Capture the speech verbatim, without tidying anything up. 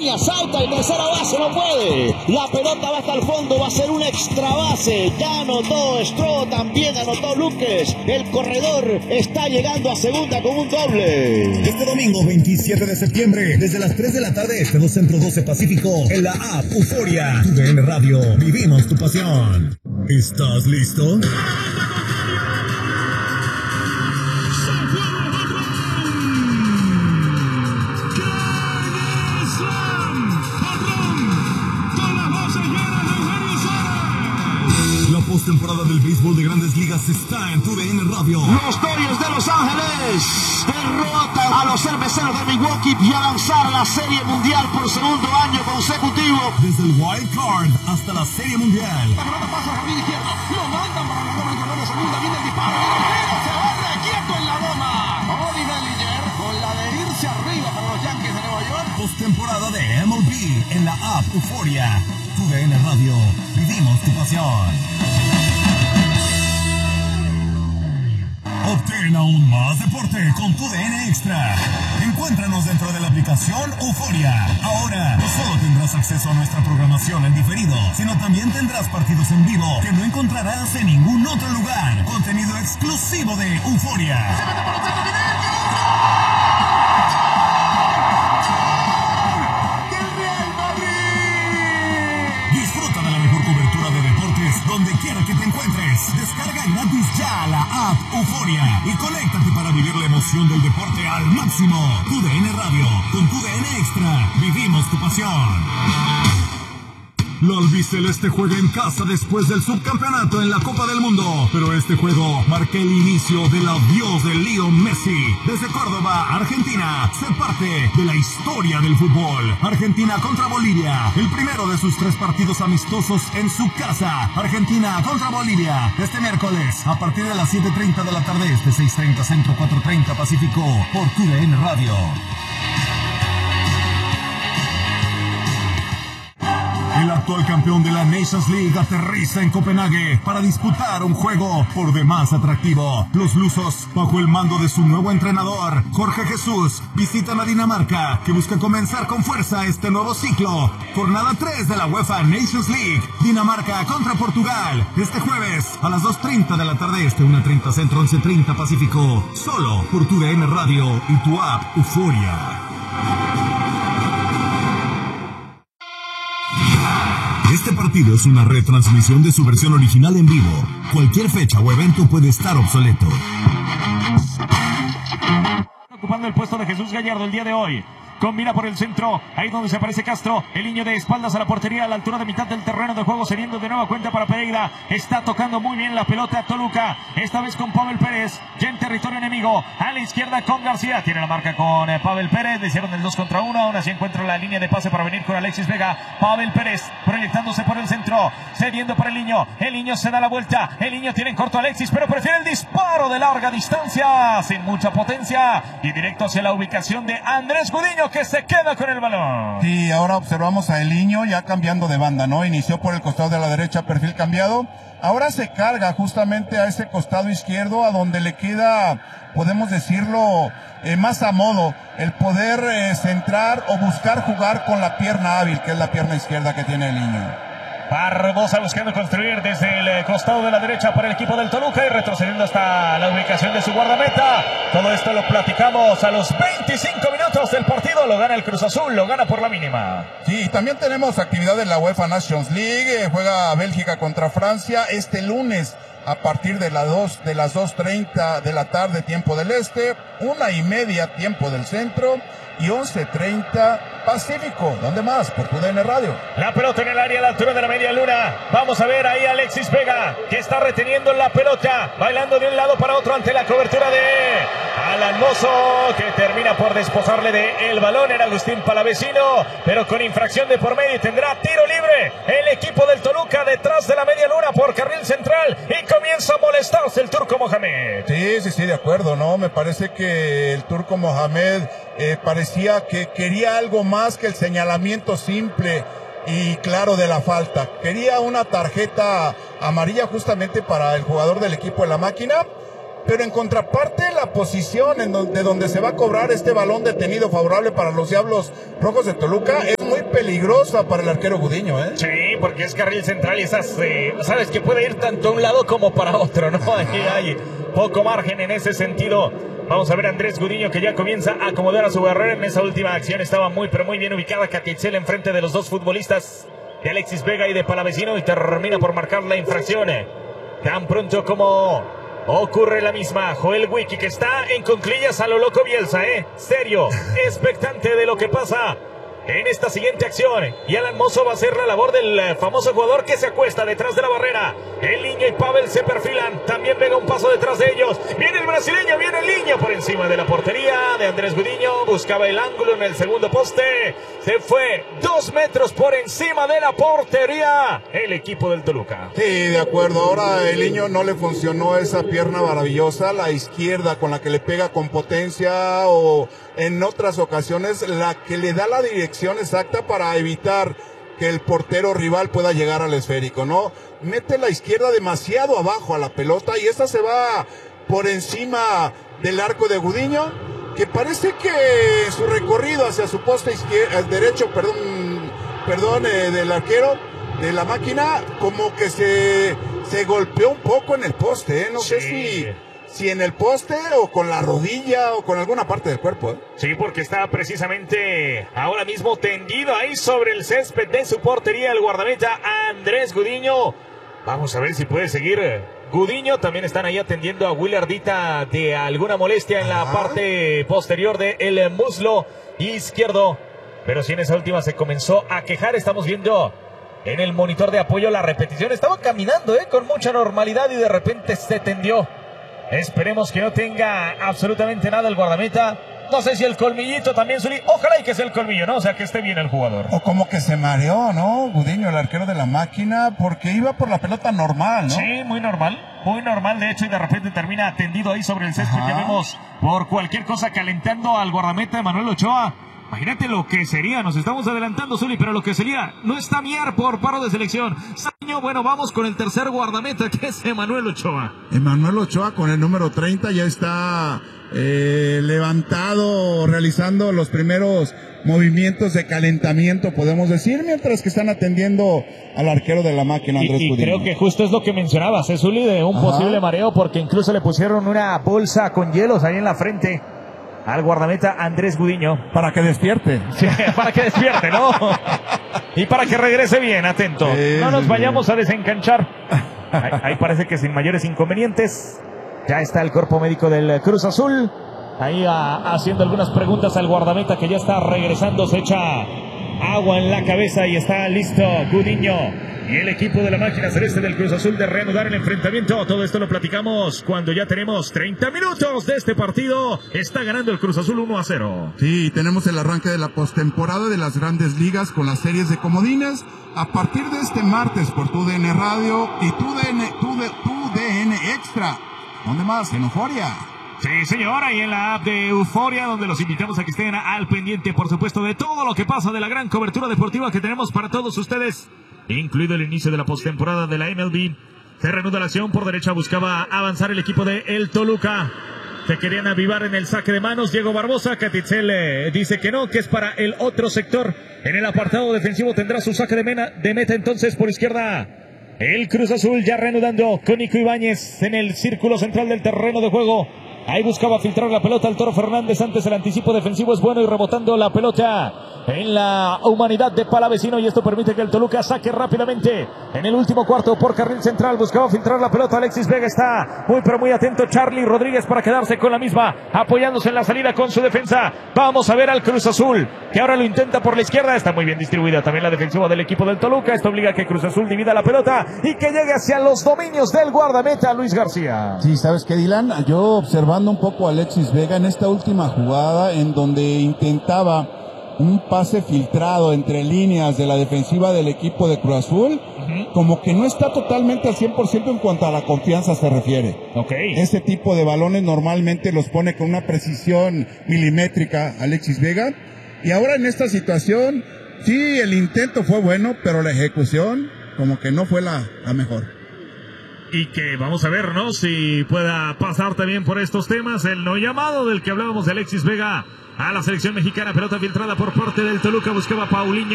Salta y tercera base, no puede. La pelota va hasta el fondo, va a ser una extra base. Ya anotó Stroh, también anotó Luques. El corredor está llegando a segunda con un doble. Este domingo veintisiete de septiembre, desde las tres de la tarde, este dos Centro doce Pacífico, en la app Euforia. Tu D N Radio, vivimos tu pasión. ¿Estás listo? Postemporada del béisbol de Grandes Ligas está en tu D N Radio. Los Dodgers de Los Ángeles derrotan a los cerveceros de Milwaukee y a lanzar la Serie Mundial por segundo año consecutivo. Desde el Wild Card hasta la Serie Mundial. La pelota pasa a jardín izquierdo, lo mandan para la goma, el corredor de segunda, viene el disparo, pero se va requieto en la goma. Cody Bellinger con la de irse arriba para los Yankees de Nueva York. Postemporada de M L B en la app Euforia. Tu D N Radio, vivimos tu pasión. Obtén aún más deporte con tu D N Extra. Encuéntranos dentro de la aplicación Euforia. Ahora no solo tendrás acceso a nuestra programación en diferido, sino también tendrás partidos en vivo que no encontrarás en ningún otro lugar. Contenido exclusivo de Euforia. Disfruta de la mejor cobertura de deportes donde quiera que te encuentres. Descarga gratis ya la app Euforia y conéctate para vivir la emoción del deporte al máximo. Tu D N Radio, con tu D N Extra, vivimos tu pasión. La albiceleste juega en casa después del subcampeonato en la Copa del Mundo, pero este juego marca el inicio del adiós de Leo Messi. Desde Córdoba, Argentina, se parte de la historia del fútbol. Argentina contra Bolivia, el primero de sus tres partidos amistosos en su casa. Argentina contra Bolivia, este miércoles, a partir de las siete treinta de la tarde, este seis treinta Centro, cuatro treinta Pacífico, por tu D N Radio. El actual campeón de la Nations League aterriza en Copenhague para disputar un juego por demás atractivo. Los lusos, bajo el mando de su nuevo entrenador, Jorge Jesús, visitan a Dinamarca, que busca comenzar con fuerza este nuevo ciclo. Jornada tres de la UEFA Nations League. Dinamarca contra Portugal. Este jueves a las dos treinta de la tarde, este una treinta Centro, once treinta Pacífico. Solo por tu D N Radio y tu app Euforia. Este partido es una retransmisión de su versión original en vivo. Cualquier fecha o evento puede estar obsoleto. Ocupando el puesto de Jesús Gallardo el día de hoy. Combina por el centro, ahí donde se aparece Castro, el niño de espaldas a la portería a la altura de mitad del terreno de juego, cediendo de nueva cuenta para Pereira. Está tocando muy bien la pelota Toluca, esta vez con Pavel Pérez, ya en territorio enemigo, a la izquierda con García, tiene la marca con eh, Pavel Pérez, le hicieron el dos contra uno, aún así encuentra la línea de pase para venir con Alexis Vega. Pavel Pérez proyectándose por el centro, cediendo para el niño, el niño se da la vuelta, el niño tiene en corto a Alexis, pero prefiere el disparo de larga distancia, sin mucha potencia, y directo hacia la ubicación de Andrés Gudiño, que se queda con el balón. Sí, ahora observamos a Eliño ya cambiando de banda, ¿no? Inició por el costado de la derecha, perfil cambiado. Ahora se carga justamente a ese costado izquierdo, a donde le queda, podemos decirlo, eh, más a modo, el poder eh, centrar o buscar jugar con la pierna hábil, que es la pierna izquierda que tiene Eliño. Barbosa buscando construir desde el costado de la derecha para el equipo del Toluca y retrocediendo hasta la ubicación de su guardameta. Todo esto lo platicamos a los veinticinco minutos del partido. Lo gana el Cruz Azul, lo gana por la mínima. Sí, también tenemos actividad en la UEFA Nations League. Juega Bélgica contra Francia este lunes a partir de, la dos, de las dos treinta de la tarde, tiempo del este, una y media, tiempo del centro, y once treinta Pacífico. ¿Dónde más? Por tu D N Radio. La pelota en el área a la altura de la media luna. Vamos a ver ahí a Alexis Vega, que está reteniendo la pelota, bailando de un lado para otro ante la cobertura de Alan Mozo, que termina por despojarle de el balón. Era Agustín Palavecino, pero con infracción de por medio, tendrá tiro libre el equipo del Toluca detrás de la media luna por carril central, y comienza a molestarse el turco Mohamed. Sí, sí, sí, de acuerdo, ¿no? Me parece que el turco Mohamed eh, parecía que quería algo más que el señalamiento simple y claro de la falta. Quería una tarjeta amarilla justamente para el jugador del equipo de la máquina, pero en contraparte la posición en donde, de donde se va a cobrar este balón detenido favorable para los Diablos Rojos de Toluca es muy peligrosa para el arquero Gudiño, ¿eh? Sí, porque es carril central y esas, eh, sabes que puede ir tanto a un lado como para otro, ¿no? Aquí hay poco margen en ese sentido. Vamos a ver a Andrés Gudiño, que ya comienza a acomodar a su barrera en esa última acción. Estaba muy, pero muy bien ubicada Catitzel enfrente de los dos futbolistas de Alexis Vega y de Palavecino, y termina por marcar la infracción. Tan pronto como ocurre la misma, Joel Wiki, que está en conclillas a lo loco Bielsa, ¿eh? Serio, expectante de lo que pasa en esta siguiente acción. Y Alan Mozo va a hacer la labor del famoso jugador que se acuesta detrás de la barrera. El Niño y Pavel se perfilan. También Vega un paso detrás de ellos. Viene el brasileño, viene el Niño por encima de la portería de Andrés Gudiño. Buscaba el ángulo en el segundo poste. Se fue dos metros por encima de la portería el equipo del Toluca. Sí, de acuerdo. Ahora el Niño no le funcionó esa pierna maravillosa, la izquierda con la que le pega con potencia, o en otras ocasiones la que le da la dirección exacta para evitar que el portero rival pueda llegar al esférico, ¿no? Mete la izquierda demasiado abajo a la pelota y esta se va por encima del arco de Gudiño, que parece que su recorrido hacia su poste izquierdo, derecho, perdón, perdón, eh, del arquero de la máquina, como que se, se golpeó un poco en el poste, ¿eh? No Sí. sé si... si en el poste o con la rodilla o con alguna parte del cuerpo, ¿eh? Sí, porque está precisamente ahora mismo tendido ahí sobre el césped de su portería el guardameta Andrés Gudiño. Vamos a ver si puede seguir Gudiño. También están ahí atendiendo a Willardita de alguna molestia en la Ajá. parte posterior del muslo izquierdo. Pero sí, en esa última se comenzó a quejar. Estamos viendo en el monitor de apoyo la repetición. Estaba caminando ¿eh? con mucha normalidad y de repente se tendió. Esperemos que no tenga absolutamente nada el guardameta. No sé si el colmillito también, Zuli. Ojalá y que sea el colmillo, ¿no? O sea, que esté bien el jugador. O como que se mareó, ¿no? Gudiño, el arquero de la máquina, porque iba por la pelota normal, ¿no? Sí, muy normal. Muy normal, de hecho, y de repente termina tendido ahí sobre el césped. Ajá. Ya vemos por cualquier cosa calentando al guardameta de Manuel Ochoa. Imagínate lo que sería, nos estamos adelantando, Zuli, pero lo que sería, no está Mier por paro de selección. Saño, bueno, vamos con el tercer guardameta, que es Emanuel Ochoa. Emanuel Ochoa con el número treinta ya está eh, levantado, realizando los primeros movimientos de calentamiento, podemos decir, mientras que están atendiendo al arquero de la máquina, Andrés Y, y Gudiño. creo que justo es lo que mencionabas, ¿eh, Zuli? De un Ajá. posible mareo, porque incluso le pusieron una bolsa con hielos ahí en la frente al guardameta Andrés Gudiño. Para que despierte. Sí, para que despierte, ¿no? Y para que regrese bien, atento. Sí, No nos sí, vayamos a desencanchar. Ahí, ahí parece que sin mayores inconvenientes. Ya está el cuerpo médico del Cruz Azul. Ahí a, haciendo algunas preguntas al guardameta, que ya está regresando. Se echa agua en la cabeza y está listo Gudiño. Y el equipo de la máquina celeste del Cruz Azul de reanudar el enfrentamiento. Todo esto lo platicamos cuando ya tenemos treinta minutos de este partido. Está ganando el Cruz Azul uno a cero. Sí, tenemos el arranque de la postemporada de las Grandes Ligas con las series de comodines a partir de este martes por tu D N Radio y tu D N, tu, tu D N Extra. ¿Dónde más? En Euforia. Sí, señora, y en la app de Euforia, donde los invitamos a que estén al pendiente, por supuesto, de todo lo que pasa, de la gran cobertura deportiva que tenemos para todos ustedes, incluido el inicio de la postemporada de la M L B. Se reanuda la acción. Por derecha buscaba avanzar el equipo de El Toluca. Se querían avivar en el saque de manos. Diego Barbosa. Catitzel eh, dice que no, que es para el otro sector. En el apartado defensivo tendrá su saque de, mena, de meta entonces por izquierda. El Cruz Azul ya reanudando con Nico Ibáñez en el círculo central del terreno de juego. Ahí buscaba filtrar la pelota al Toro Fernández. Antes el anticipo defensivo es bueno y rebotando la pelota en la humanidad de Palavecino, y esto permite que el Toluca saque rápidamente en el último cuarto por carril central. Buscaba filtrar la pelota. Alexis Vega está muy pero muy atento. Charlie Rodríguez para quedarse con la misma, apoyándose en la salida con su defensa. Vamos a ver al Cruz Azul, que ahora lo intenta por la izquierda. Está muy bien distribuida también la defensiva del equipo del Toluca. Esto obliga a que Cruz Azul divida la pelota y que llegue hacia los dominios del guardameta Luis García. Sí, ¿sabes qué, Dylan? Yo observando un poco a Alexis Vega en esta última jugada en donde intentaba un pase filtrado entre líneas de la defensiva del equipo de Cruz Azul, uh-huh. como que no está totalmente al cien por ciento en cuanto a la confianza se refiere. Okay. Este tipo de balones normalmente los pone con una precisión milimétrica Alexis Vega, y ahora en esta situación, sí, el intento fue bueno, pero la ejecución como que no fue la, la mejor. y que vamos a ver, ¿no? Si pueda pasar también por estos temas. El no llamado del que hablábamos de Alexis Vega a la selección mexicana. Pelota filtrada por parte del Toluca. Buscaba Paulinho.